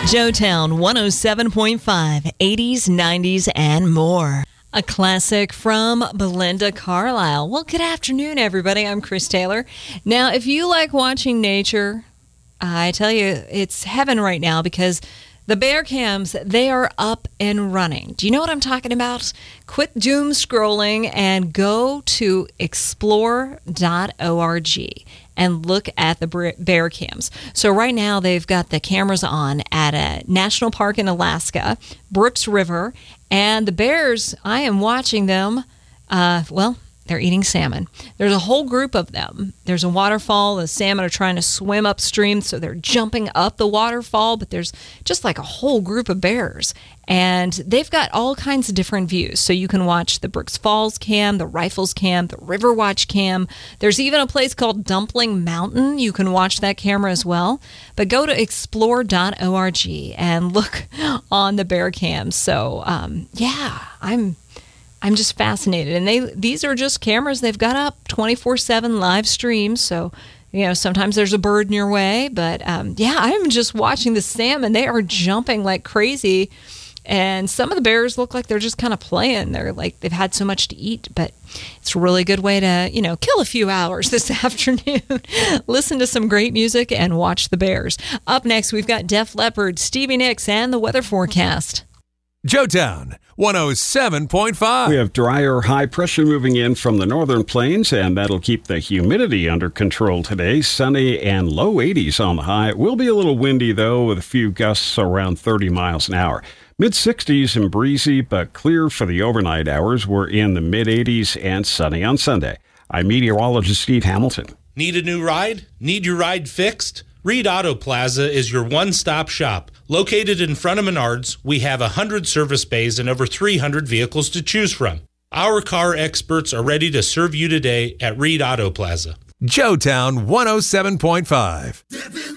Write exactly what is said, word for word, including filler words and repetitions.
Joetown one oh seven point five, eighties, nineties, and more. A classic from Belinda Carlisle. Well, good afternoon, everybody. I'm Chris Taylor. Now, if you like watching nature, I tell you, it's heaven right now because the bear cams, they are up and running. Do you know what I'm talking about? Quit doom scrolling and go to explore dot org and look at the bear cams. So right now they've got the cameras on at a national park in Alaska, Brooks River, and the bears, I am watching them, uh, well, they're eating salmon. There's a whole group of them. There's a waterfall. The salmon are trying to swim upstream, so they're jumping up the waterfall, but there's just like a whole group of bears. And they've got all kinds of different views. So you can watch the Brooks Falls cam, the Rifles cam, the Riverwatch cam. There's even a place called Dumpling Mountain. You can watch that camera as well. But go to explore dot org and look on the bear cams. So, um, yeah, I'm... I'm just fascinated. And they these are just cameras they've got up twenty-four seven live streams. So, you know, sometimes there's a bird in your way. But, um, yeah, I'm just watching the salmon. They are jumping like crazy. And some of the bears look like they're just kind of playing. They're like they've had so much to eat. But it's a really good way to, you know, kill a few hours this afternoon. Listen to some great music and watch the bears. Up next, we've got Def Leppard, Stevie Nicks, and the weather forecast. Joetown one oh seven point five. We have drier high pressure moving in from the northern plains, and that'll keep the humidity under control today. Sunny and low eighties on the high. It will be a little windy, though, with a few gusts around thirty miles an hour. mid sixties and breezy, but clear for the overnight hours. We're in the mid eighties and sunny on Sunday. I'm meteorologist Steve Hamilton. Need a new ride? Need your ride fixed? Reed Auto Plaza is your one-stop shop. Located in front of Menards, we have one hundred service bays and over three hundred vehicles to choose from. Our car experts are ready to serve you today at Reed Auto Plaza. Joetown one oh seven point five.